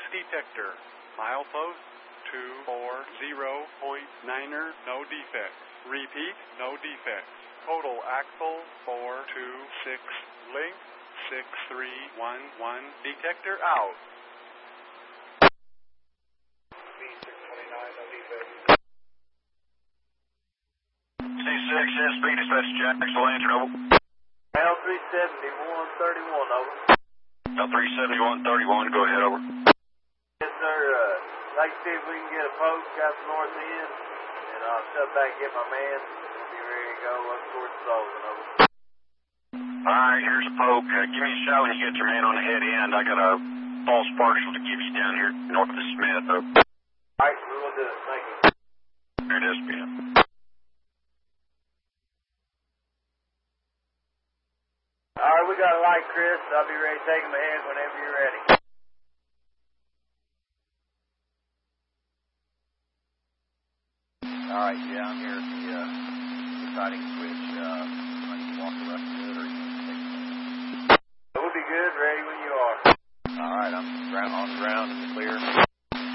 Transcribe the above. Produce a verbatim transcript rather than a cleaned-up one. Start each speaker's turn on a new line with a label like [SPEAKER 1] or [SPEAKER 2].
[SPEAKER 1] detector. Milepost two four zero point niner, no defects. Repeat, no defects. Total axle four two six, link six three one one, detector out.
[SPEAKER 2] B six twenty-nine, no defects.
[SPEAKER 3] C six, S B, dispatch Jacksonville, answer, over.
[SPEAKER 2] L three seventy-one thirty-one, over.
[SPEAKER 3] L three seventy-one thirty-one, go ahead, over.
[SPEAKER 2] Yes, sir. Uh, like to see if we can get a poke out the north end, and I'll step back and get my man. We'll be ready to go up towards Sullivan, over.
[SPEAKER 3] Alright, here's a poke. Uh, give me a shout when you get your man on the head end. I got a false partial to give you down here north of Smith. Uh,
[SPEAKER 2] Alright, we will do it. Thank you.
[SPEAKER 3] Here it is, man.
[SPEAKER 2] Alright, we got a light, Chris. I'll be ready to take him ahead whenever you're ready.
[SPEAKER 4] Alright, yeah, I'm here at the, uh, deciding switch. Uh, I can walk the rest of